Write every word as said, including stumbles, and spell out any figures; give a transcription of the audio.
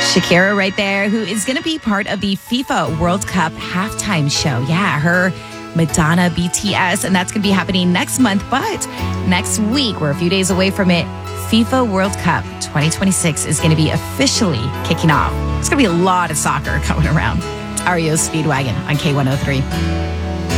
Shakira right there, who is going to be part of the FIFA World Cup halftime show. Yeah, her, Madonna, B T S, and that's going to be happening next month. But next week, we're a few days away from it. FIFA World Cup twenty twenty-six is going to be officially kicking off. It's going to be a lot of soccer coming around. It's R E O Speedwagon on K one oh three.